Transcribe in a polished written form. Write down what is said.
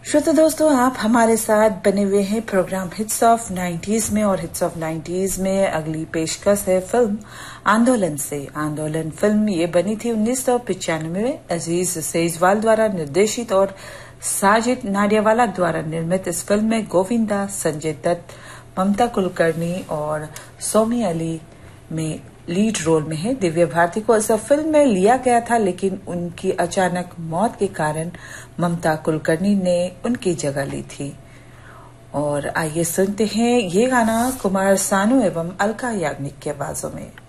श्रोता दोस्तों, आप हमारे साथ बने हुए हैं प्रोग्राम हिट्स ऑफ 90s में। और हिट्स ऑफ 90s में अगली पेशकश है फिल्म आंदोलन से। आंदोलन फिल्म ये बनी थी 1995 में। अजीज सेजवाल द्वारा निर्देशित और साजिद नाडियावाला द्वारा निर्मित इस फिल्म में गोविंदा, संजय दत्त, ममता कुलकर्णी और सौमी अली में लीड रोल में है। दिव्या भारती को इस फिल्म में लिया गया था, लेकिन उनकी अचानक मौत के कारण ममता कुलकर्णी ने उनकी जगह ली थी। और आइए सुनते हैं ये गाना कुमार सानू एवं अलका याग्निक की आवाजों में।